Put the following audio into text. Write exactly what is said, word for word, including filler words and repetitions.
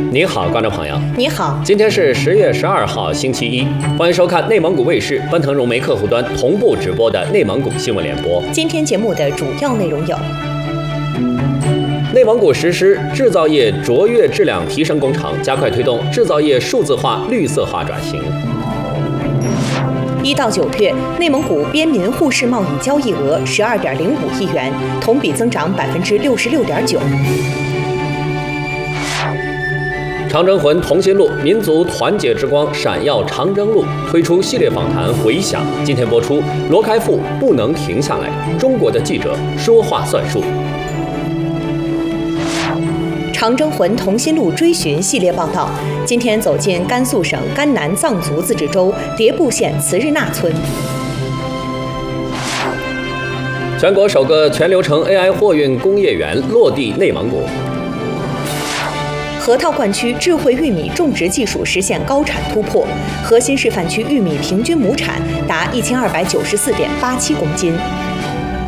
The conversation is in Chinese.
你好，观众朋友。 你好， 今天是十月十二号，星期一，欢迎收看内蒙古卫视奔腾融媒客户端同步直播的内蒙古新闻联播。 今天节目的主要内容有： 内蒙古实施制造业卓越质量提升工程，加快推动制造业数字化、绿色化转型。 一到九月，内蒙古边民互市贸易交易额十二点零五亿元，同比增长百分之六十六点九。 长征魂同心路民族团结之光闪耀长征路推出系列访谈回响，今天播出罗开复不能停下来，中国的记者说话算数。 长征魂同心路追寻系列报道，今天走进甘肃省甘南藏族自治州迭部县慈日纳村。 全国首个全流程 A I 货运工业园落地内蒙古。 河套灌区智慧玉米种植技术实现高产突破，核心示范区玉米平均亩产达一千二百九十四点八七公斤。